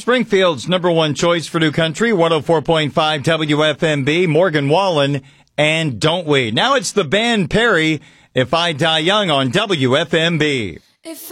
Springfield's number one choice for new country, 104.5 WFMB, Morgan Wallen, and Don't We. Now it's the band Perry, If I Die Young on WFMB.